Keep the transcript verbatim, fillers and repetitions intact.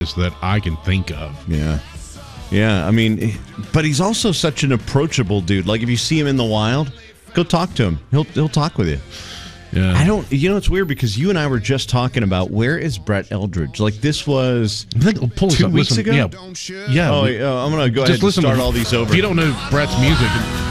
that I can think of. Yeah. Yeah, I mean, but he's also such an approachable dude. Like, if you see him in the wild, go talk to him. He'll he'll talk with you. Yeah. I don't, you know, it's weird because you and I were just talking about where is Brett Eldridge? Like, this was I think, pull two up, weeks listen, ago? Yeah. yeah oh, we, uh, I'm going to go ahead and listen start to, all these over. If you don't know Brett's music,